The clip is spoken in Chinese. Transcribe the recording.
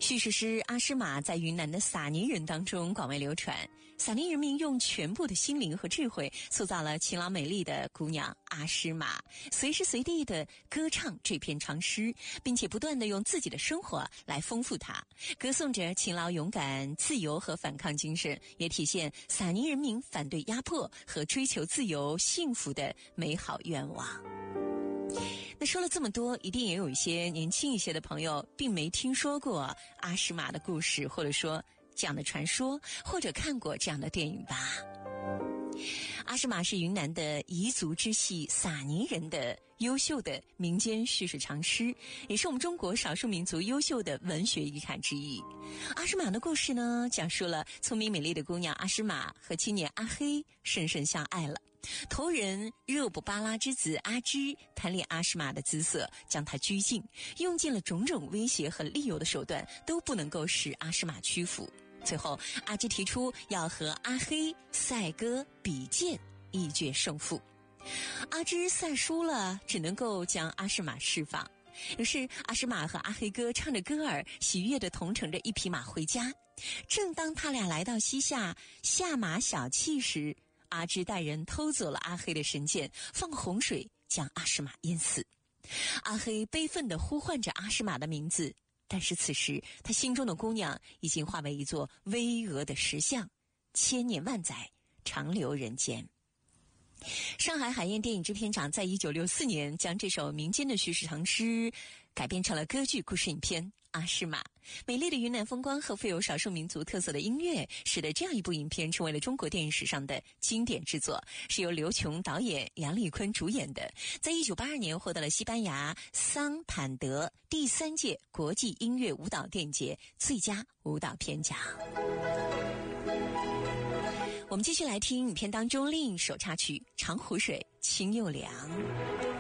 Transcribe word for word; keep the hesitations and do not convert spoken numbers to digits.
叙事诗《阿诗玛》在云南的撒尼人当中广为流传。撒尼人民用全部的心灵和智慧塑造了勤劳美丽的姑娘阿诗玛，随时随地的歌唱这篇长诗，并且不断的用自己的生活来丰富它，歌颂着勤劳、勇敢、自由和反抗精神，也体现撒尼人民反对压迫和追求自由、幸福的美好愿望。那说了这么多，一定也有一些年轻一些的朋友并没听说过阿诗玛的故事，或者说这样的传说，或者看过这样的电影吧。阿诗玛是云南的彝族支系撒尼人的优秀的民间叙事长诗，也是我们中国少数民族优秀的文学遗产之一。阿诗玛的故事呢，讲述了聪明美丽的姑娘阿诗玛和青年阿黑深深相爱了。头人热布巴拉之子阿芝贪恋阿诗玛的姿色，将她拘禁，用尽了种种威胁和利诱的手段，都不能够使阿诗玛屈服。最后阿芝提出要和阿黑赛歌比剑，一决胜负。阿芝赛输了，只能够将阿诗玛释放。于是阿诗玛和阿黑哥唱着歌儿，喜悦地同乘着一匹马回家。正当他俩来到西夏下马小憩时，阿芝带人偷走了阿黑的神剑，放洪水将阿诗玛淹死。阿黑悲愤地呼唤着阿诗玛的名字，但是此时他心中的姑娘已经化为一座巍峨的石像，千年万载长留人间。上海海燕电影制片厂在一九六四年将这首民间的叙事长诗改编成了歌剧故事影片《阿诗玛》。美丽的云南风光和富有少数民族特色的音乐，使得这样一部影片成为了中国电影史上的经典之作，是由刘琼导演、杨丽坤主演的。在一九八二年获得了西班牙桑坦德第三届国际音乐舞蹈电影节最佳舞蹈片奖。我们继续来听影片当中另一首插曲《长湖水清又凉》。